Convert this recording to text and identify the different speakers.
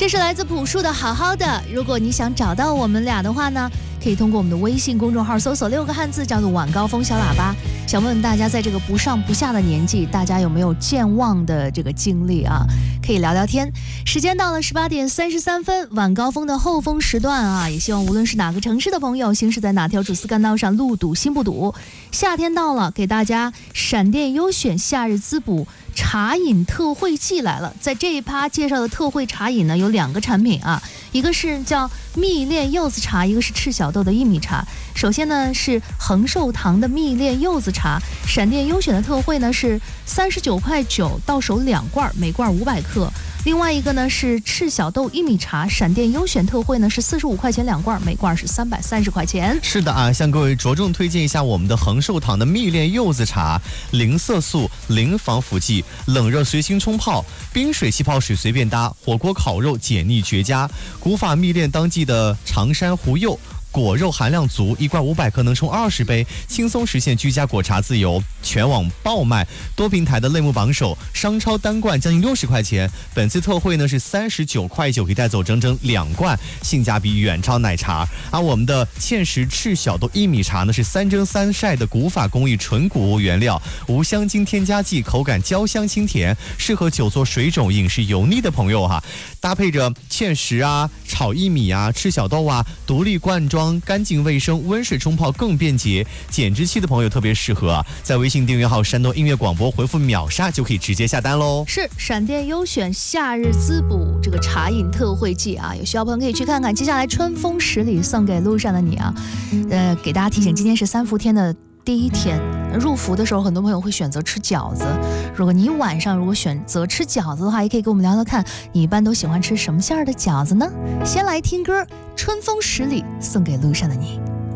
Speaker 1: 这是来自朴树的好好的。如果你想找到我们俩的话呢，可以通过我们的微信公众号搜索6个汉字，叫做晚高峰小喇叭。想问问大家，在这个不上不下的年纪，大家有没有健忘的这个经历啊？可以聊聊天。时间到了18点33分，晚高峰的后峰时段啊，也希望无论是哪个城市的朋友，行驶在哪条主丝干道上，路堵心不堵。夏天到了，给大家闪电优选夏日滋补茶饮特惠季来了。在这一趴介绍的特惠茶饮呢，有2个产品啊，一个是叫蜜炼柚子茶，一个是赤小豆的薏米茶。首先呢是恒寿堂的蜜炼柚子茶，闪电优选的特惠呢是39.9块到手2罐，每罐500克。另外一个呢是赤小豆薏米茶，闪电优选特惠呢是45块钱2罐，每罐是330块钱。
Speaker 2: 是的啊，向各位着重推荐一下我们的恒寿堂的蜜炼柚子茶，零色素、零防腐剂，冷热随心冲泡，冰水气泡水随便搭，火锅烤肉解腻绝佳。古法蜜炼当季的长山湖柚，果肉含量足，一罐500克能冲20杯，轻松实现居家果茶自由。全网爆卖，多平台的类目榜首，商超单罐将近60块钱。本次特惠呢是39.9块，可以带走整整2罐，性价比远超奶茶。而我们的芡实赤小豆薏米茶呢是3蒸3晒的古法工艺纯谷物原料，无香精添加剂，口感焦香清甜，适合久坐水肿、饮食油腻的朋友哈。搭配着芡实啊、炒薏米啊、赤小豆啊，独立罐装，干净卫生，温水冲泡更便捷。减脂期的朋友特别适合啊，在微信订阅号山东音乐广播回复秒杀就可以直接下单喽。
Speaker 1: 是闪电优选夏日滋补这个茶饮特惠季啊，有需要朋友可以去看看。接下来春风十里送给路上的你啊，给大家提醒，今天是3伏天的第一天，入伏的时候很多朋友会选择吃饺子。如果你晚上选择吃饺子的话，也可以跟我们聊聊看，你一般都喜欢吃什么馅儿的饺子呢？先来听歌，春风十里送给路上的你。